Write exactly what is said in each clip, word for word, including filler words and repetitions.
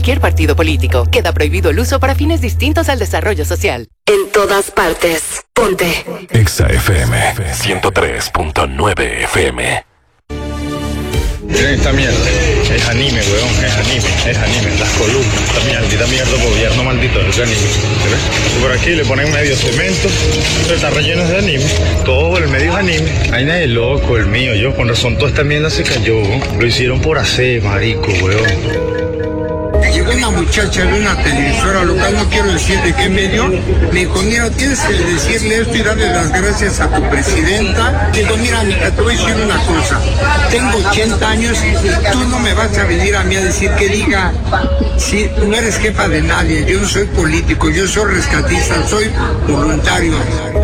Cualquier partido político. Queda prohibido el uso para fines distintos al desarrollo social. En todas partes. Ponte. Exa F M ciento tres punto nueve F M. Miren esta mierda, es anime, weón, es anime, es anime, las columnas, esta maldita mierda, gobierno maldito, es anime, ¿se ve? Y por aquí le ponen medio cemento, está relleno de anime, todo el medio es anime. Ay, nadie loco, el mío, yo, con razón toda esta mierda se cayó, lo hicieron por hacer, marico, weón. Llegó una muchacha de una televisora local, no quiero decir de qué medio, me dijo, mira, tienes que decirle esto y darle las gracias a tu presidenta. Digo, mira, amiga, te voy a decir una cosa, tengo ochenta años, tú no me vas a venir a mí a decir que diga, si no eres jefa de nadie, yo no soy político, yo soy rescatista, soy voluntario.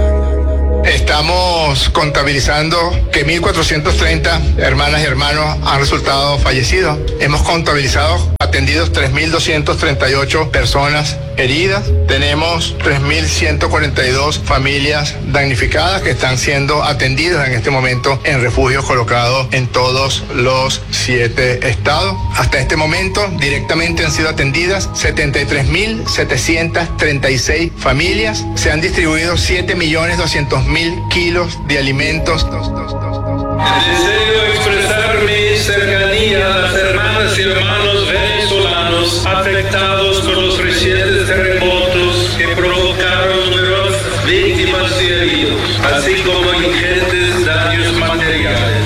Estamos contabilizando que mil cuatrocientos treinta hermanas y hermanos han resultado fallecidos. Hemos contabilizado atendidos tres mil doscientas treinta y ocho personas heridas. Tenemos tres mil ciento cuarenta y dos familias damnificadas que están siendo atendidas en este momento en refugios colocados en todos los siete estados. Hasta este momento directamente han sido atendidas setenta y tres mil setecientas treinta y seis familias. Se han distribuido siete millones doscientos mil kilos de alimentos. Deseo expresar mi cercanía a las hermanas y hermanos venezolanos afectados por los recientes terremotos que provocaron nuevas víctimas y heridos, así como ingentes daños materiales.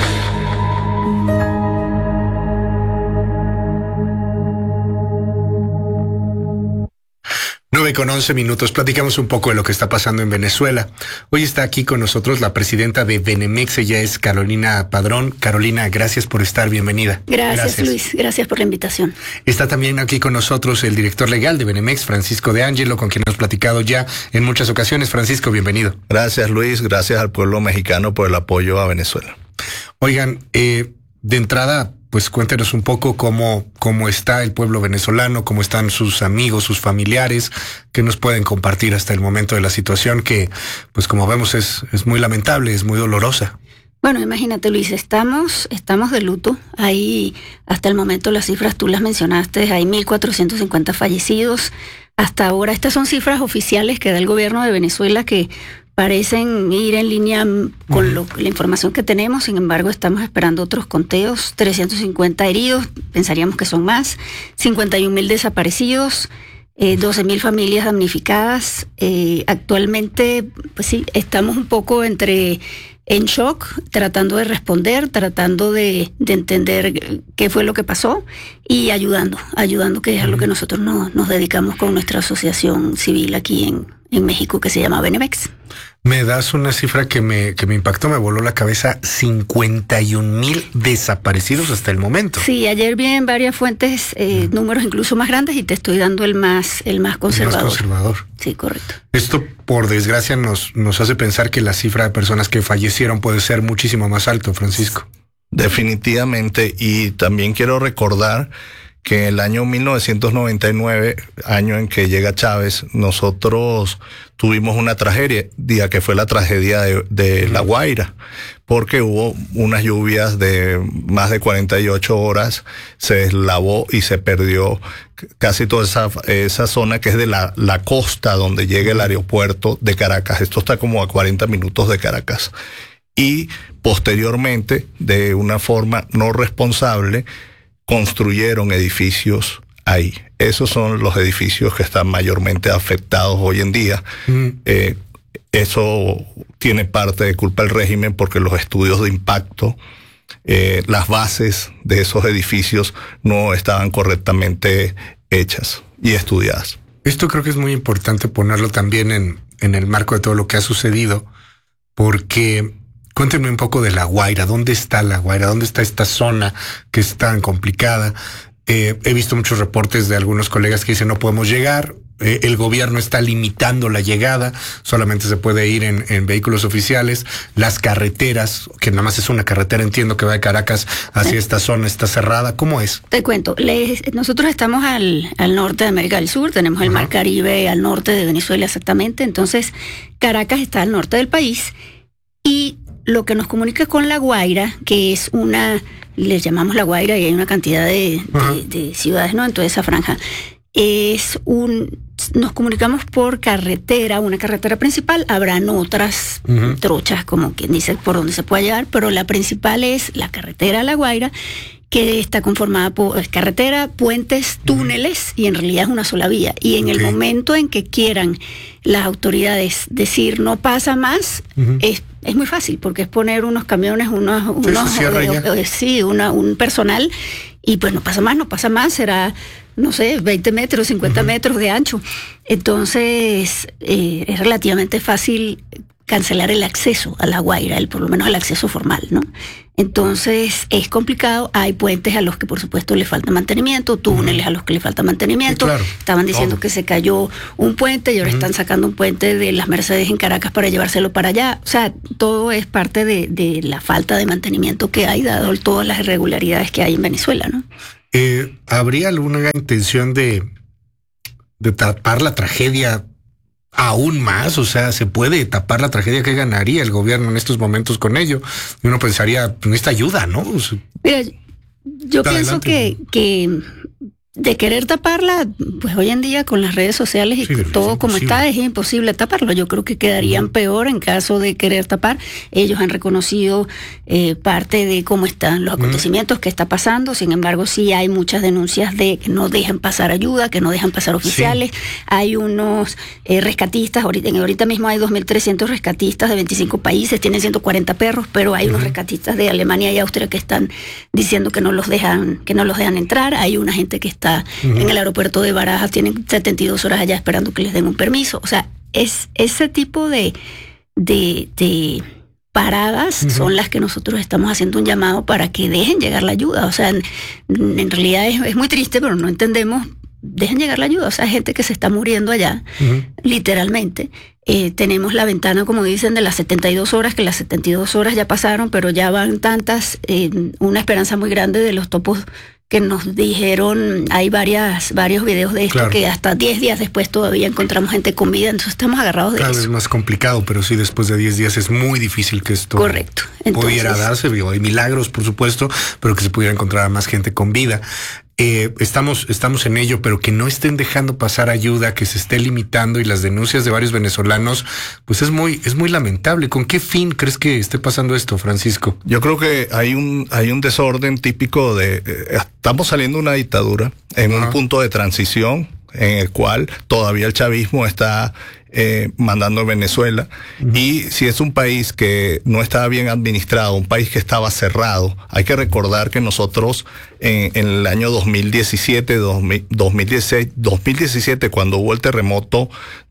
nueve con once minutos, platicamos un poco de lo que está pasando en Venezuela. Hoy está aquí con nosotros la presidenta de Benemex, ella es Carolina Padrón. Carolina, gracias por estar, bienvenida. Gracias, gracias, Luis, gracias por la invitación. Está también aquí con nosotros el director legal de Benemex, Francisco de Ángelo, con quien hemos platicado ya en muchas ocasiones. Francisco, bienvenido. Gracias, Luis, gracias al pueblo mexicano por el apoyo a Venezuela. Oigan, eh, de entrada, pues cuéntenos un poco cómo, cómo está el pueblo venezolano, cómo están sus amigos, sus familiares, que nos pueden compartir hasta el momento de la situación que, pues como vemos, es, es muy lamentable, es muy dolorosa. Bueno, imagínate, Luis, estamos, estamos de luto. Hay, hasta el momento, las cifras tú las mencionaste, hay mil cuatrocientos cincuenta fallecidos. Hasta ahora, estas son cifras oficiales que da el gobierno de Venezuela que parecen ir en línea con lo, la información que tenemos. Sin embargo, estamos esperando otros conteos. trescientos cincuenta heridos, pensaríamos que son más. cincuenta y un mil desaparecidos, eh, doce mil familias damnificadas. Eh, actualmente, pues sí, estamos un poco entre en shock, tratando de responder, tratando de, de entender qué fue lo que pasó y ayudando, ayudando, que es a lo que nosotros no, nos dedicamos con nuestra asociación civil aquí en, en México, que se llama Benemex. Me das una cifra que me, que me impactó, me voló la cabeza, cincuenta y un mil desaparecidos hasta el momento. Sí, ayer vi en varias fuentes eh, mm. números incluso más grandes y te estoy dando el más, el más conservador. El más conservador. Sí, correcto. Esto, por desgracia, nos, nos hace pensar que la cifra de personas que fallecieron puede ser muchísimo más alto, Francisco. Definitivamente, y también quiero recordar que en el año mil novecientos noventa y nueve, año en que llega Chávez, nosotros tuvimos una tragedia, día que fue la tragedia de, de La Guaira, porque hubo unas lluvias de más de cuarenta y ocho horas, se deslavó y se perdió casi toda esa, esa zona que es de la, la costa donde llega el aeropuerto de Caracas. Esto está como a cuarenta minutos de Caracas. Y posteriormente, de una forma no responsable, construyeron edificios ahí. Esos son los edificios que están mayormente afectados hoy en día. Mm. Eh, eso tiene parte de culpa del régimen porque los estudios de impacto, eh, las bases de esos edificios no estaban correctamente hechas y estudiadas. Esto creo que es muy importante ponerlo también en, en el marco de todo lo que ha sucedido, porque cuéntenme un poco de La Guaira. ¿Dónde está La Guaira? ¿Dónde está esta zona que es tan complicada? Eh, he visto muchos reportes de algunos colegas que dicen no podemos llegar. Eh, el gobierno está limitando la llegada. Solamente se puede ir en, en vehículos oficiales. Las carreteras, que nada más es una carretera, entiendo que va de Caracas hacia esta zona, está cerrada. ¿Cómo es? Te cuento. Les, nosotros estamos al, al norte de América del Sur. Tenemos el uh-huh. Mar Caribe al norte de Venezuela exactamente. Entonces, Caracas está al norte del país y lo que nos comunica con La Guaira, que es una, les llamamos La Guaira y hay una cantidad de, de, de ciudades, ¿no?, en toda esa franja, es un, nos comunicamos por carretera, una carretera principal, habrán otras uh-huh. trochas, como quien dice, por donde se puede llegar, pero la principal es la carretera La Guaira, que está conformada por carretera, puentes, túneles, y en realidad es una sola vía. Y en okay. el momento en que quieran las autoridades decir no pasa más, uh-huh. es, es muy fácil, porque es poner unos camiones, unos, unos eh, eh, sí, una, un personal, y pues no pasa más, no pasa más, será, no sé, veinte metros, cincuenta uh-huh. metros de ancho. Entonces, eh, es relativamente fácil cancelar el acceso a La Guaira, el, por lo menos el acceso formal, ¿no? Entonces es complicado. Hay puentes a los que por supuesto le falta mantenimiento, túneles uh-huh. a los que le falta mantenimiento. Sí, claro. Estaban diciendo oh. que se cayó un puente y ahora uh-huh. están sacando un puente de las Mercedes en Caracas para llevárselo para allá. O sea, todo es parte de, de la falta de mantenimiento que hay, dado todas las irregularidades que hay en Venezuela, ¿no? Eh, ¿Habría alguna intención de, de tapar la tragedia aún más? O sea, ¿se puede tapar la tragedia? ¿Qué ganaría el gobierno en estos momentos con ello? Y uno pensaría, pues, esta ayuda, ¿no? O sea, mira, yo pienso que, que de querer taparla, pues hoy en día con las redes sociales y sí, todo como está, es imposible taparlo. Yo creo que quedarían uh-huh. peor en caso de querer tapar. Ellos han reconocido eh, parte de cómo están los acontecimientos, uh-huh. que está pasando. Sin embargo, sí hay muchas denuncias de que no dejan pasar ayuda, que no dejan pasar oficiales. Sí. Hay unos eh, rescatistas, ahorita, ahorita mismo hay dos mil trescientos rescatistas de veinticinco países, tienen ciento cuarenta perros, pero hay uh-huh. unos rescatistas de Alemania y Austria que están diciendo que no los dejan, que no los dejan entrar. Hay una gente que está Está uh-huh. en el aeropuerto de Barajas, tienen setenta y dos horas allá esperando que les den un permiso. O sea, es ese tipo de, de, de paradas uh-huh. son las que nosotros estamos haciendo un llamado para que dejen llegar la ayuda. O sea, en, en realidad es, es muy triste, pero no entendemos. Dejen llegar la ayuda. O sea, hay gente que se está muriendo allá, uh-huh. literalmente. Eh, tenemos la ventana, como dicen, de las setenta y dos horas, que las setenta y dos horas ya pasaron, pero ya van tantas, eh, una esperanza muy grande de los topos que nos dijeron. Hay varias varios videos de esto, claro. que hasta diez días después todavía encontramos gente con vida, entonces estamos agarrados de Cada eso. Cada vez más complicado, pero sí, después de diez días es muy difícil que esto Correcto. Entonces, pudiera darse. Hay milagros, por supuesto, pero que se pudiera encontrar a más gente con vida. Eh, estamos, estamos en ello, pero que no estén dejando pasar ayuda, que se esté limitando, y las denuncias de varios venezolanos, pues es muy, es muy lamentable. ¿Con qué fin crees que esté pasando esto, Francisco? Yo creo que hay un, hay un desorden típico de, eh, estamos saliendo de una dictadura en uh-huh. un punto de transición en el cual todavía el chavismo está eh, mandando a Venezuela. Uh-huh. Y si es un país que no estaba bien administrado, un país que estaba cerrado, hay que recordar que nosotros en, en el año dos mil diecisiete, dos mil dieciséis, dos mil diecisiete, cuando hubo el terremoto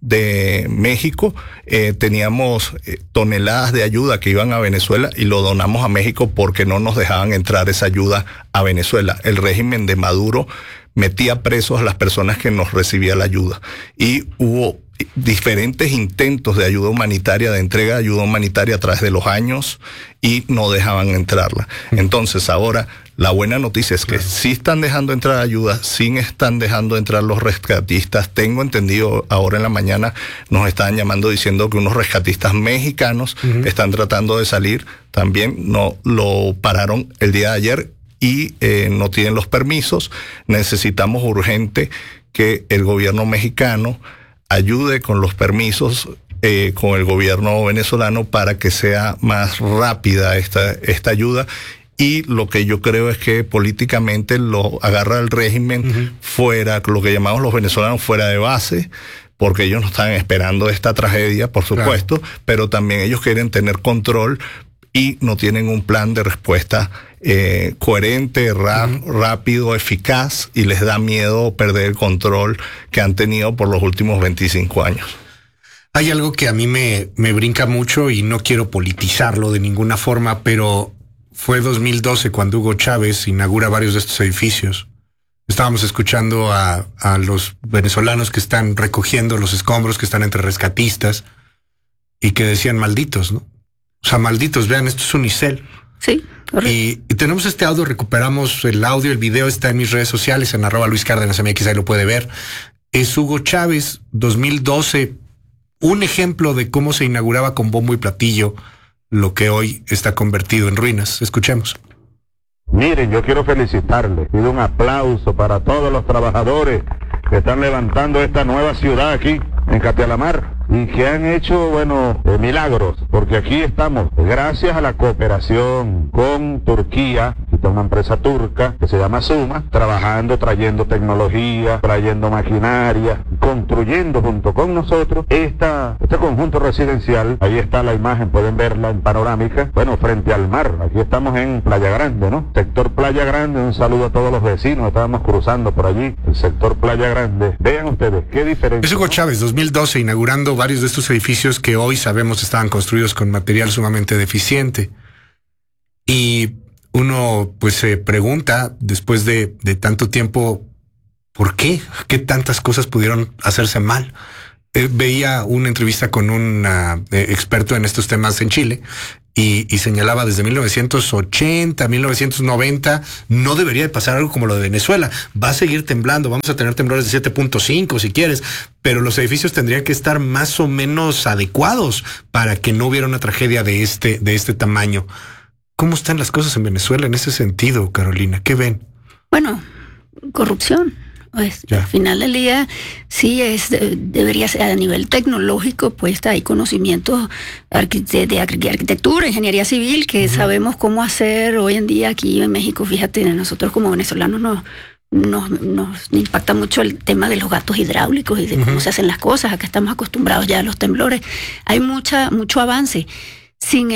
de México, eh, teníamos eh, toneladas de ayuda que iban a Venezuela y lo donamos a México porque no nos dejaban entrar esa ayuda a Venezuela. El régimen de Maduro metía presos a las personas que nos recibían la ayuda, y hubo diferentes intentos de ayuda humanitaria, de entrega de ayuda humanitaria a través de los años, y no dejaban entrarla. Entonces ahora la buena noticia es que claro. sí están dejando entrar ayuda, sí están dejando entrar los rescatistas. Tengo entendido, ahora en la mañana nos estaban llamando diciendo que unos rescatistas mexicanos uh-huh. están tratando de salir, también no lo pararon el día de ayer y eh, no tienen los permisos. Necesitamos urgente que el gobierno mexicano ayude con los permisos eh, con el gobierno venezolano para que sea más rápida esta, esta ayuda. Y lo que yo creo es que políticamente lo agarra el régimen uh-huh. fuera, lo que llamamos los venezolanos fuera de base, porque ellos no están esperando esta tragedia, por supuesto, claro. pero también ellos quieren tener control y no tienen un plan de respuesta eh, coherente, ra- uh-huh. rápido, eficaz, y les da miedo perder el control que han tenido por los últimos veinticinco años. Hay algo que a mí me, me brinca mucho, y no quiero politizarlo de ninguna forma, pero fue dos mil doce cuando Hugo Chávez inaugura varios de estos edificios. Estábamos escuchando a, a los venezolanos que están recogiendo los escombros, que están entre rescatistas, y que decían malditos, ¿no? O sea, malditos, vean, esto es Unicel. Sí, correcto. Y, y tenemos este audio, recuperamos el audio, el video está en mis redes sociales, en arroba Luis Cárdenas M X, ahí lo puede ver. Es Hugo Chávez, dos mil doce, un ejemplo de cómo se inauguraba con bombo y platillo lo que hoy está convertido en ruinas. Escuchemos. Miren, yo quiero felicitarles, pido un aplauso para todos los trabajadores que están levantando esta nueva ciudad aquí en Capealamar y que han hecho, bueno, eh, milagros, porque aquí estamos gracias a la cooperación con Turquía, esta es una empresa turca que se llama Suma, trabajando, trayendo tecnología, trayendo maquinaria, construyendo junto con nosotros esta, este conjunto residencial. Ahí está la imagen, pueden verla en panorámica, bueno, frente al mar. Aquí estamos en Playa Grande, ¿no? Sector Playa Grande, un saludo a todos los vecinos, estábamos cruzando por allí, el sector Playa Grande. Vean ustedes, qué diferencia. Es Hugo Chávez, dos mil doce, inaugurando varios de estos edificios que hoy sabemos estaban construidos con material sumamente deficiente. Y uno pues se pregunta, después de, de tanto tiempo, ¿por qué? ¿Qué tantas cosas pudieron hacerse mal? Eh, veía una entrevista con un uh, experto en estos temas en Chile y, y señalaba desde mil novecientos ochenta, mil novecientos noventa, no debería de pasar algo como lo de Venezuela. Va a seguir temblando, vamos a tener temblores de siete punto cinco si quieres, pero los edificios tendrían que estar más o menos adecuados para que no hubiera una tragedia de este, de este tamaño. ¿Cómo están las cosas en Venezuela en ese sentido, Carolina? ¿Qué ven? Bueno, corrupción. Pues, al final del día, sí, es de, debería ser a nivel tecnológico, pues hay conocimientos de, de arquitectura, ingeniería civil, que uh-huh. sabemos cómo hacer hoy en día aquí en México. Fíjate, nosotros como venezolanos nos, nos, nos impacta mucho el tema de los gatos hidráulicos y de uh-huh. cómo se hacen las cosas. Acá estamos acostumbrados ya a los temblores. Hay mucha mucho avance. Sin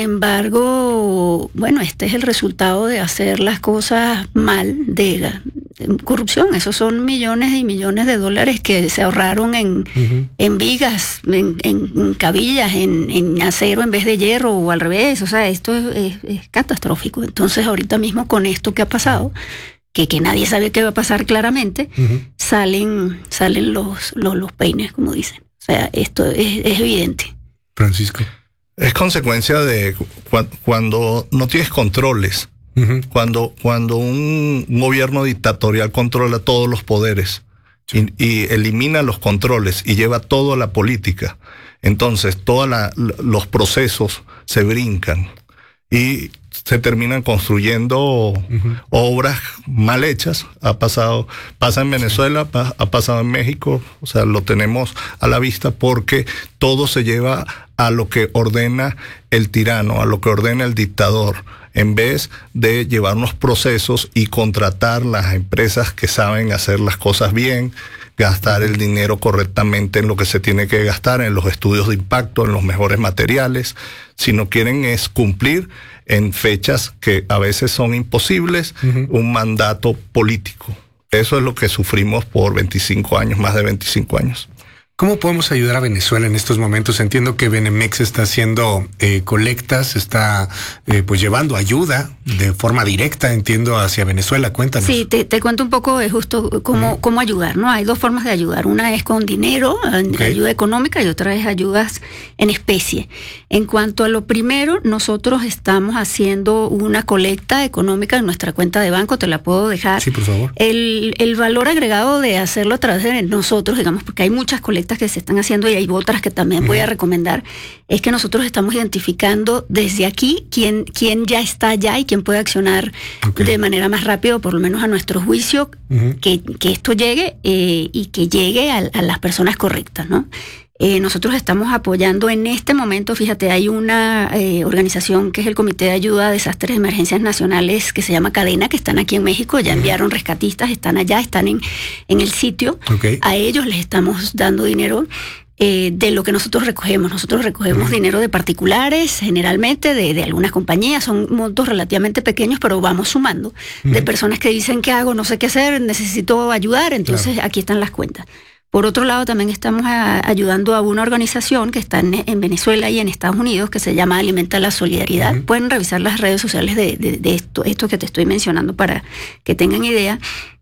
embargo, bueno, este es el resultado de hacer las cosas mal, de, de corrupción. Esos son millones y millones de dólares que se ahorraron en, uh-huh. en vigas, en, en cabillas, en, en acero en vez de hierro o al revés. O sea, esto es, es, es catastrófico. Entonces, ahorita mismo con esto que ha pasado, que, que nadie sabe qué va a pasar claramente, uh-huh. salen, salen los, los, los peines, como dicen. O sea, esto es, es evidente. Francisco. Es consecuencia de cu- cuando no tienes controles, uh-huh. cuando, cuando un gobierno dictatorial controla todos los poderes sí. y, y elimina los controles y lleva todo a la política. Entonces, todos los procesos se brincan y se terminan construyendo uh-huh. obras mal hechas. Ha pasado, pasa en Venezuela, sí. pa, ha pasado en México, o sea, lo tenemos a la vista porque todo se lleva a lo que ordena el tirano, a lo que ordena el dictador, en vez de llevar unos procesos y contratar las empresas que saben hacer las cosas bien, gastar el dinero correctamente en lo que se tiene que gastar, en los estudios de impacto, en los mejores materiales. Si no quieren es cumplir en fechas que a veces son imposibles, uh-huh. un mandato político. Eso es lo que sufrimos por veinticinco años, más de veinticinco años. ¿Cómo podemos ayudar a Venezuela en estos momentos? Entiendo que Benemex está haciendo eh, colectas, está eh, pues llevando ayuda de forma directa, entiendo, hacia Venezuela. Cuéntanos. Sí, te, te cuento un poco de justo cómo, uh-huh. cómo ayudar, ¿no? Hay dos formas de ayudar. Una es con dinero, okay. ayuda económica, y otra es ayudas en especie. En cuanto a lo primero, nosotros estamos haciendo una colecta económica en nuestra cuenta de banco, te la puedo dejar. Sí, por favor. El, el valor agregado de hacerlo a través de nosotros, digamos, porque hay muchas colectas que se están haciendo y hay otras que también uh-huh. voy a recomendar, es que nosotros estamos identificando desde aquí quién, quién ya está allá y quién puede accionar okay. de manera más rápida, por lo menos a nuestro juicio, uh-huh. que, que esto llegue eh, y que llegue a, a las personas correctas, ¿no? Eh, nosotros estamos apoyando en este momento, fíjate, hay una eh, organización que es el Comité de Ayuda a Desastres y Emergencias Nacionales que se llama Cadena, que están aquí en México, ya enviaron rescatistas, están allá, están en, en el sitio. Okay. A ellos les estamos dando dinero eh, de lo que nosotros recogemos. Nosotros recogemos uh-huh. dinero de particulares, generalmente, de, de algunas compañías, son montos relativamente pequeños, pero vamos sumando, uh-huh. de personas que dicen, ¿qué hago? No sé qué hacer, necesito ayudar, entonces claro. aquí están las cuentas. Por otro lado, también estamos a, ayudando a una organización que está en, en Venezuela y en Estados Unidos que se llama Alimenta la Solidaridad. Uh-huh. Pueden revisar las redes sociales de, de, de esto, esto que te estoy mencionando para que tengan idea.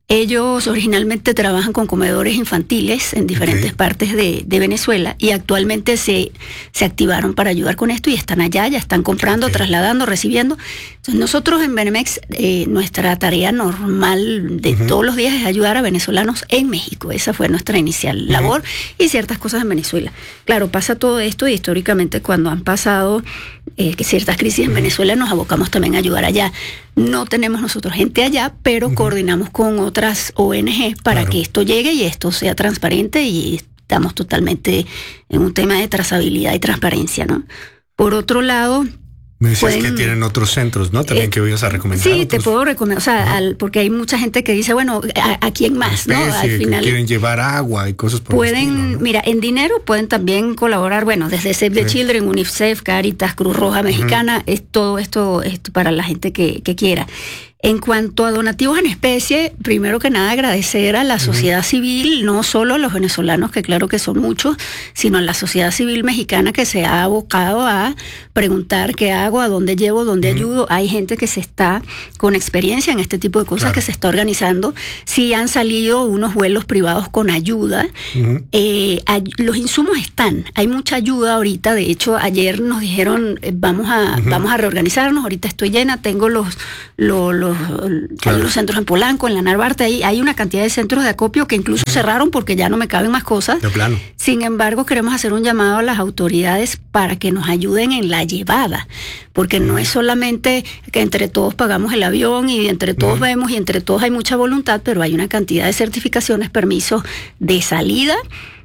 Ellos originalmente trabajan con comedores infantiles en diferentes okay. partes de, de Venezuela y actualmente se, se activaron para ayudar con esto y están allá, ya están comprando, okay. trasladando, recibiendo. Entonces nosotros en Benemex, eh, nuestra tarea normal de uh-huh. todos los días es ayudar a venezolanos en México. Esa fue nuestra inicial uh-huh. labor y ciertas cosas en Venezuela. Claro, pasa todo esto y históricamente cuando han pasado eh, que ciertas crisis uh-huh. en Venezuela nos abocamos también a ayudar allá. No tenemos nosotros gente allá, pero uh-huh. coordinamos con otras O N G para claro. que esto llegue y esto sea transparente y estamos totalmente en un tema de trazabilidad y transparencia, ¿no? Por otro lado... Me decías pueden, que tienen otros centros, ¿no? También eh, que ibas a recomendar. Sí, otros. te puedo recomendar, o sea, uh-huh. al, porque hay mucha gente que dice, bueno, ¿a, a quién más? Especie, ¿no? Al final que quieren llevar agua y cosas por pueden, el estilo, ¿no? Mira, en dinero pueden también colaborar, bueno, desde Save the sí. Children, UNICEF, Caritas, Cruz Roja Mexicana, uh-huh. es todo esto, esto para la gente que, que quiera. En cuanto a donativos en especie, primero que nada agradecer a la sociedad uh-huh. civil, no solo a los venezolanos, que claro que son muchos, sino a la sociedad civil mexicana que se ha abocado a preguntar qué hago, a dónde llevo, dónde uh-huh. ayudo. Hay gente que se está con experiencia en este tipo de cosas claro. que se está organizando. Sí han salido unos vuelos privados con ayuda. Uh-huh. Eh, ay, los insumos están, hay mucha ayuda ahorita. De hecho, ayer nos dijeron, eh, vamos a uh-huh. vamos a reorganizarnos. Ahorita estoy llena, tengo los... los, los Claro. Hay los centros en Polanco, en la Narvarte, ahí hay una cantidad de centros de acopio que incluso uh-huh. cerraron porque ya no me caben más cosas. De plano. Sin embargo, queremos hacer un llamado a las autoridades para que nos ayuden en la llevada, porque uh-huh. no es solamente que entre todos pagamos el avión y entre todos uh-huh. vemos y entre todos hay mucha voluntad, pero hay una cantidad de certificaciones, permisos de salida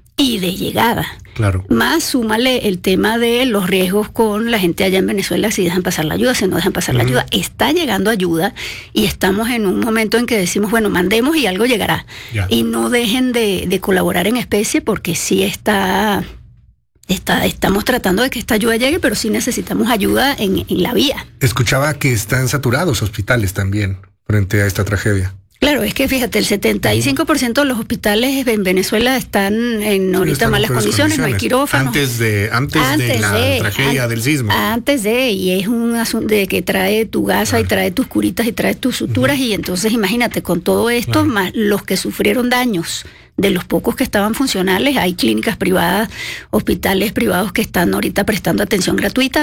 y de llegada. Claro. Más súmale el tema de los riesgos con la gente allá en Venezuela, si dejan pasar la ayuda, si no dejan pasar uh-huh. la ayuda. Está llegando ayuda y estamos en un momento en que decimos, bueno, mandemos y algo llegará. Ya. Y no dejen de, de colaborar en especie porque sí está, está, estamos tratando de que esta ayuda llegue, pero sí necesitamos ayuda en, en la vía. Escuchaba que están saturados hospitales también frente a esta tragedia. Claro, es que fíjate, el setenta y cinco por ciento de los hospitales en Venezuela están en ahorita están malas condiciones, condiciones, no hay quirófanos. Antes de, antes, antes de la de, tragedia an, del sismo. Antes de, y es un asunto de que trae tu gasa claro. y trae tus curitas y trae tus suturas, uh-huh. y entonces imagínate, con todo esto, claro. más los que sufrieron daños, de los pocos que estaban funcionales, hay clínicas privadas, hospitales privados que están ahorita prestando atención gratuita,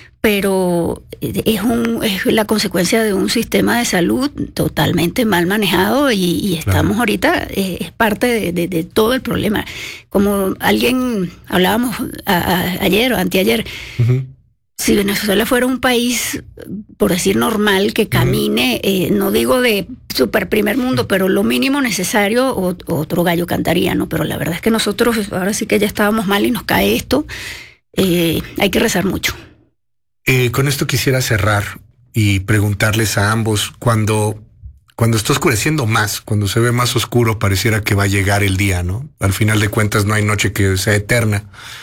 pero es, un, es la consecuencia de un sistema de salud totalmente mal manejado y, y estamos claro. ahorita, eh, es parte de, de, de todo el problema. Como alguien, hablábamos a, a, ayer o anteayer, uh-huh. si Venezuela fuera un país, por decir normal, que camine, uh-huh. eh, no digo de super primer mundo, uh-huh. pero lo mínimo necesario, o, otro gallo cantaría, ¿no? Pero la verdad es que nosotros ahora sí que ya estábamos mal y nos cae esto, eh, hay que rezar mucho. Eh, con esto quisiera cerrar y preguntarles a ambos, cuando, cuando está oscureciendo más, cuando se ve más oscuro, pareciera que va a llegar el día, ¿no? Al final de cuentas no hay noche que sea eterna.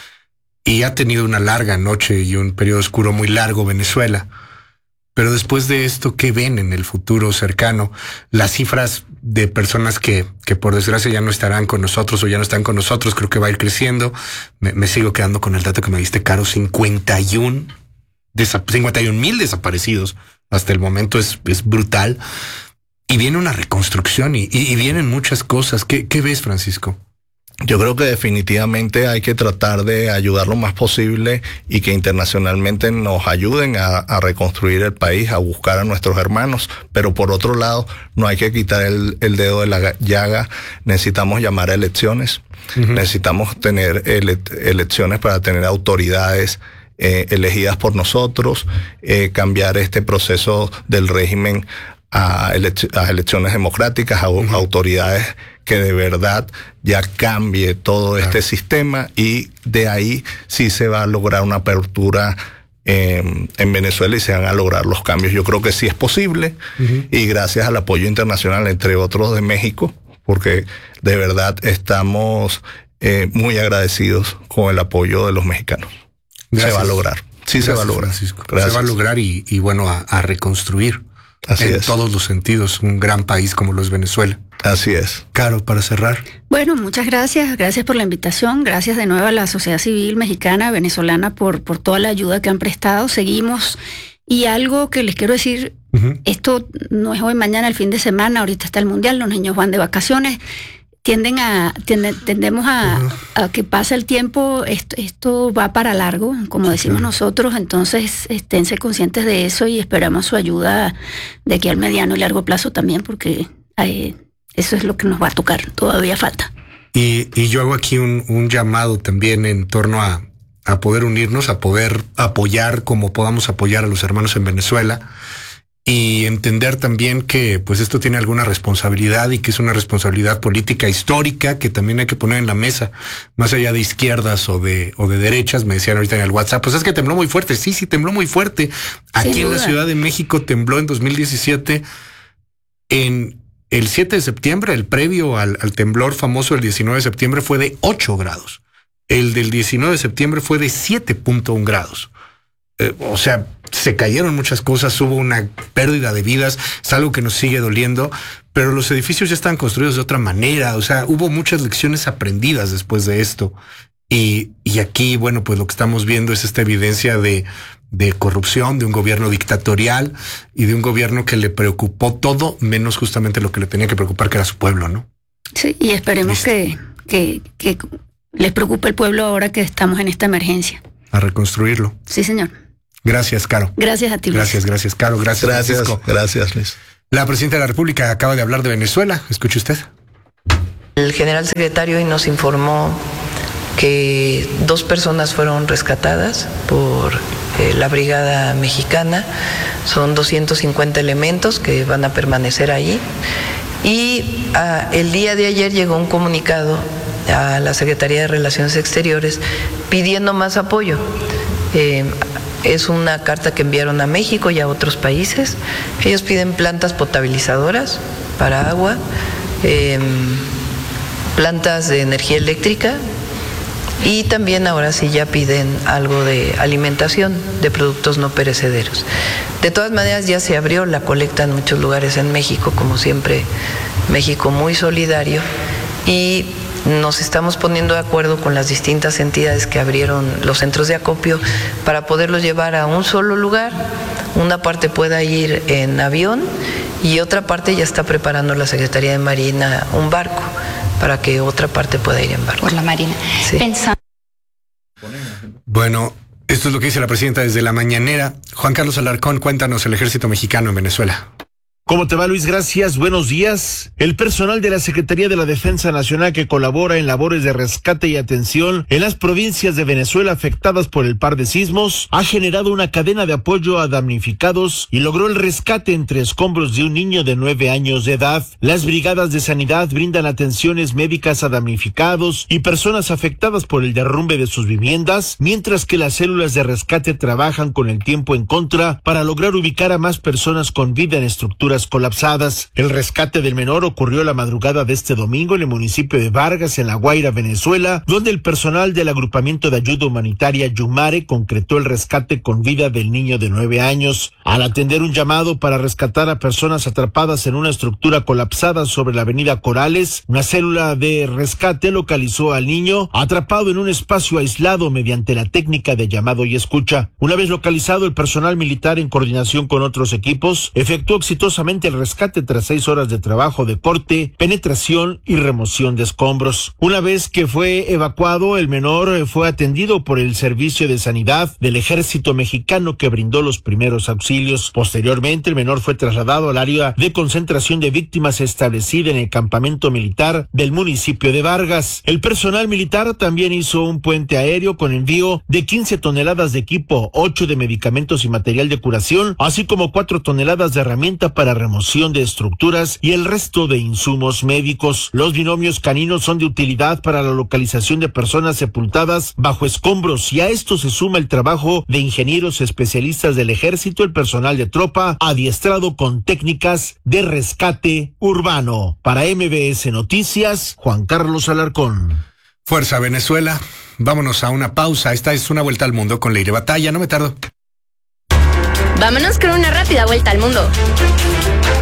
Y ha tenido una larga noche y un periodo oscuro muy largo Venezuela. Pero después de esto, ¿qué ven en el futuro cercano? Las cifras de personas que, que por desgracia ya no estarán con nosotros o ya no están con nosotros, creo que va a ir creciendo. Me, me sigo quedando con el dato que me diste, Caro, cincuenta y un mil desaparecidos hasta el momento, es, es brutal. Y viene una reconstrucción y, y, y vienen muchas cosas. ¿Qué, qué ves, Francisco? Yo creo que definitivamente hay que tratar de ayudar lo más posible y que internacionalmente nos ayuden a, a reconstruir el país, a buscar a nuestros hermanos. Pero por otro lado, no hay que quitar el, el dedo de la llaga. Necesitamos llamar a elecciones. Uh-huh. Necesitamos tener ele- elecciones para tener autoridades Eh, elegidas por nosotros, eh, cambiar este proceso del régimen a, ele- a elecciones democráticas, a, uh-huh. a autoridades que de verdad ya cambie todo claro. este sistema, y de ahí sí se va a lograr una apertura eh, en Venezuela y se van a lograr los cambios. Yo creo que sí es posible, uh-huh. y gracias al apoyo internacional, entre otros de México, porque de verdad estamos eh, muy agradecidos con el apoyo de los mexicanos. Gracias. Se va a lograr. Sí, Gracias, se va a lograr. Francisco. Se va a lograr y, y bueno, a, a reconstruir. Así en es. Todos los sentidos, un gran país como lo es Venezuela. Así es. Caro, para cerrar. Bueno, muchas gracias. Gracias por la invitación. Gracias de nuevo a la sociedad civil mexicana, venezolana, por, por toda la ayuda que han prestado. Seguimos. Y algo que les quiero decir, Uh-huh. Esto no es hoy, mañana, el fin de semana, ahorita está el mundial, los niños van de vacaciones, tienden a, tienden, tendemos a, uh-huh. a que pase el tiempo, esto, esto va para largo, como decimos uh-huh. nosotros, entonces esténse conscientes de eso y esperamos su ayuda de aquí al mediano y largo plazo también, porque eh, eso es lo que nos va a tocar, todavía falta. Y, y yo hago aquí un, un llamado también en torno a, a poder unirnos, a poder apoyar como podamos apoyar a los hermanos en Venezuela y entender también que pues esto tiene alguna responsabilidad y que es una responsabilidad política histórica que también hay que poner en la mesa, más allá de izquierdas o de, o de derechas. Me decían ahorita en el WhatsApp, pues es que tembló muy fuerte. Sí, sí, tembló muy fuerte. Aquí en la Ciudad de México tembló en dos mil diecisiete en... El siete de septiembre, el previo al, al temblor famoso del diecinueve de septiembre, fue de ocho grados. El del diecinueve de septiembre fue de siete punto uno grados. Eh, o sea, se cayeron muchas cosas, hubo una pérdida de vidas, es algo que nos sigue doliendo, pero los edificios ya están construidos de otra manera. O sea, hubo muchas lecciones aprendidas después de esto. Y, y aquí, bueno, pues lo que estamos viendo es esta evidencia de... de corrupción, de un gobierno dictatorial y de un gobierno que le preocupó todo menos justamente lo que le tenía que preocupar, que era su pueblo, ¿no? Sí, y esperemos que, que, que les preocupe el pueblo ahora que estamos en esta emergencia. A reconstruirlo. Sí, señor. Gracias, Caro. Gracias a ti, Luis. Gracias, gracias, Caro. Gracias, gracias, Francisco. Gracias, Luis. La presidenta de la República acaba de hablar de Venezuela. Escuche usted. El general secretario hoy nos informó que dos personas fueron rescatadas por eh, la Brigada Mexicana. Son doscientos cincuenta elementos que van a permanecer ahí. Y ah, el día de ayer llegó un comunicado a la Secretaría de Relaciones Exteriores pidiendo más apoyo. Eh, es una carta que enviaron a México y a otros países. Ellos piden plantas potabilizadoras para agua, eh, plantas de energía eléctrica, y también ahora sí ya piden algo de alimentación, de productos no perecederos. De todas maneras ya se abrió la colecta en muchos lugares en México, como siempre, México muy solidario, y nos estamos poniendo de acuerdo con las distintas entidades que abrieron los centros de acopio para poderlos llevar a un solo lugar. Una parte pueda ir en avión y otra parte ya está preparando la Secretaría de Marina un barco para que otra parte pueda ir en barco. Por la Marina. Sí. Pensando. Bueno, esto es lo que dice la presidenta desde la mañanera. Juan Carlos Alarcón, cuéntanos el ejército mexicano en Venezuela. ¿Cómo te va, Luis? Gracias, buenos días. El personal de la Secretaría de la Defensa Nacional que colabora en labores de rescate y atención en las provincias de Venezuela afectadas por el par de sismos ha generado una cadena de apoyo a damnificados y logró el rescate entre escombros de un niño de nueve años de edad. Las brigadas de sanidad brindan atenciones médicas a damnificados y personas afectadas por el derrumbe de sus viviendas, mientras que las células de rescate trabajan con el tiempo en contra para lograr ubicar a más personas con vida en estructuras colapsadas. El rescate del menor ocurrió la madrugada de este domingo en el municipio de Vargas, en La Guaira, Venezuela, donde el personal del agrupamiento de ayuda humanitaria Yumare concretó el rescate con vida del niño de nueve años. Al atender un llamado para rescatar a personas atrapadas en una estructura colapsada sobre la avenida Corales, una célula de rescate localizó al niño atrapado en un espacio aislado mediante la técnica de llamado y escucha. Una vez localizado, el personal militar, en coordinación con otros equipos, efectuó exitosamente el rescate tras seis horas de trabajo de corte, penetración y remoción de escombros. Una vez que fue evacuado, el menor fue atendido por el Servicio de Sanidad del Ejército Mexicano, que brindó los primeros auxilios. Posteriormente, el menor fue trasladado al área de concentración de víctimas establecida en el campamento militar del municipio de Vargas. El personal militar también hizo un puente aéreo con envío de quince toneladas de equipo, ocho de medicamentos y material de curación, así como cuatro toneladas de herramienta para remoción de estructuras y el resto de insumos médicos. Los binomios caninos son de utilidad para la localización de personas sepultadas bajo escombros, y a esto se suma el trabajo de ingenieros especialistas del ejército, el personal de tropa adiestrado con técnicas de rescate urbano. Para M B S Noticias, Juan Carlos Alarcón. Fuerza Venezuela. Vámonos a una pausa. Esta es Una Vuelta al Mundo con Leire Batalla. No me tardo. Vámonos con una rápida vuelta al mundo.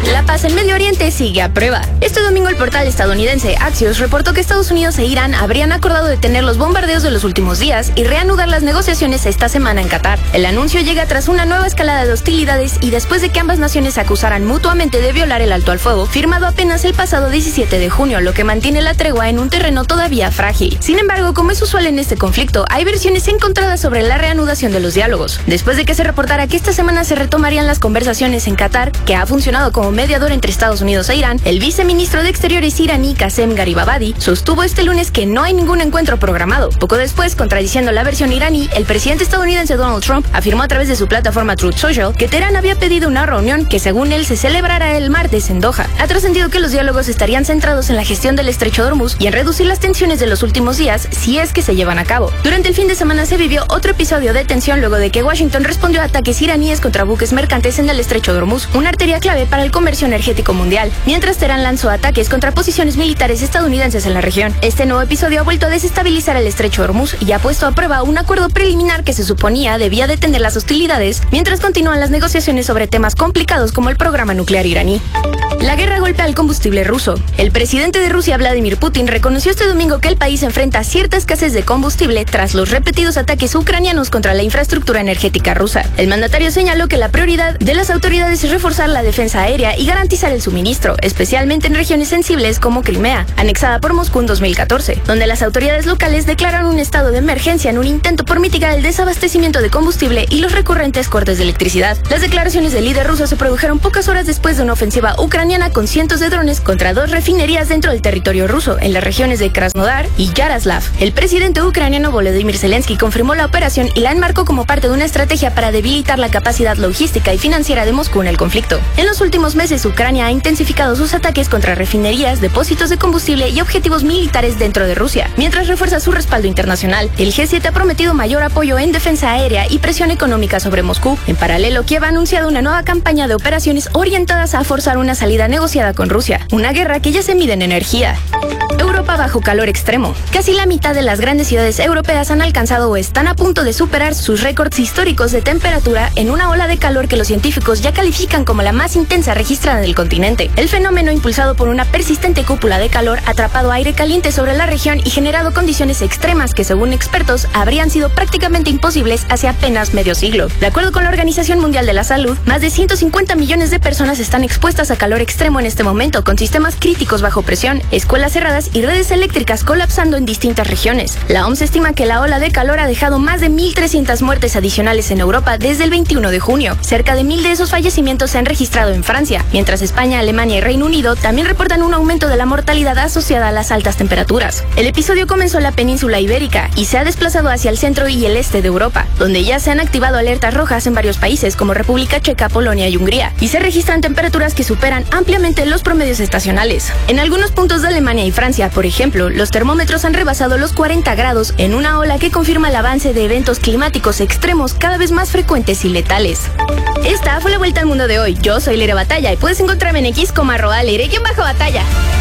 La paz en Medio Oriente sigue a prueba. Este domingo el portal estadounidense Axios reportó que Estados Unidos e Irán habrían acordado detener los bombardeos de los últimos días y reanudar las negociaciones esta semana en Qatar. El anuncio llega tras una nueva escalada de hostilidades y después de que ambas naciones se acusaran mutuamente de violar el alto al fuego, firmado apenas el pasado diecisiete de junio, lo que mantiene la tregua en un terreno todavía frágil. Sin embargo, como es usual en este conflicto, hay versiones encontradas sobre la reanudación de los diálogos. Después de que se reportara que esta semana se retomarían las conversaciones en Qatar, que ha funcionado como mediador entre Estados Unidos e Irán, el viceministro de Exteriores iraní Qasem Garibabadi sostuvo este lunes que no hay ningún encuentro programado. Poco después, contradiciendo la versión iraní, el presidente estadounidense Donald Trump afirmó a través de su plataforma Truth Social que Teherán había pedido una reunión que según él se celebrará el martes en Doha. Ha trascendido que los diálogos estarían centrados en la gestión del estrecho de Hormuz y en reducir las tensiones de los últimos días si es que se llevan a cabo. Durante el fin de semana se vivió otro episodio de tensión luego de que Washington respondió a ataques iraníes contra buques mercantes en el estrecho de Hormuz, una arteria clave para el comercio energético mundial, mientras Teherán lanzó ataques contra posiciones militares estadounidenses en la región. Este nuevo episodio ha vuelto a desestabilizar el estrecho de Hormuz y ha puesto a prueba un acuerdo preliminar que se suponía debía detener las hostilidades mientras continúan las negociaciones sobre temas complicados como el programa nuclear iraní. La guerra golpea al combustible ruso. El presidente de Rusia, Vladimir Putin, reconoció este domingo que el país enfrenta cierta escasez de combustible tras los repetidos ataques ucranianos contra la infraestructura energética rusa. El mandatario señaló que la prioridad de las autoridades es reforzar la defensa aérea y garantizar el suministro, especialmente en regiones sensibles como Crimea, anexada por Moscú en dos mil catorce, donde las autoridades locales declararon un estado de emergencia en un intento por mitigar el desabastecimiento de combustible y los recurrentes cortes de electricidad. Las declaraciones del líder ruso se produjeron pocas horas después de una ofensiva ucraniana con cientos de drones contra dos refinerías dentro del territorio ruso, en las regiones de Krasnodar y Yaroslav. El presidente ucraniano Volodymyr Zelensky confirmó la operación y la enmarcó como parte de una estrategia para debilitar la capacidad logística y financiera de Moscú en el conflicto. En los últimos meses, Ucrania ha intensificado sus ataques contra refinerías, depósitos de combustible y objetivos militares dentro de Rusia, mientras refuerza su respaldo internacional. El G siete ha prometido mayor apoyo en defensa aérea y presión económica sobre Moscú. En paralelo, Kiev ha anunciado una nueva campaña de operaciones orientadas a forzar una salida negociada con Rusia, una guerra que ya se mide en energía. Europa bajo calor extremo. Casi la mitad de las grandes ciudades europeas han alcanzado o están a punto de superar sus récords históricos de temperatura en una ola de calor que los científicos ya califican como la más intensa registrada en el continente. El fenómeno, impulsado por una persistente cúpula de calor, ha atrapado aire caliente sobre la región y generado condiciones extremas que, según expertos, habrían sido prácticamente imposibles hace apenas medio siglo. De acuerdo con la Organización Mundial de la Salud, más de ciento cincuenta millones de personas están expuestas a calor extremo en este momento, con sistemas críticos bajo presión, escuelas cerradas y redes eléctricas colapsando en distintas regiones. La O M S estima que la ola de calor ha dejado más de mil trescientas muertes adicionales en Europa desde el veintiuno de junio. Cerca de mil de esos fallecimientos se han registrado en Francia, mientras España, Alemania y Reino Unido también reportan un aumento de la mortalidad asociada a las altas temperaturas. El episodio comenzó en la península ibérica y se ha desplazado hacia el centro y el este de Europa, donde ya se han activado alertas rojas en varios países como República Checa, Polonia y Hungría, y se registran temperaturas que superan ampliamente los promedios estacionales. En algunos puntos de Alemania y Francia, por ejemplo, los termómetros han rebasado los cuarenta grados en una ola que confirma el avance de eventos climáticos extremos cada vez más frecuentes y letales. Esta fue la vuelta al mundo de hoy. Yo soy Leire Batalla y puedes encontrarme en X como arroba Leire-Batalla.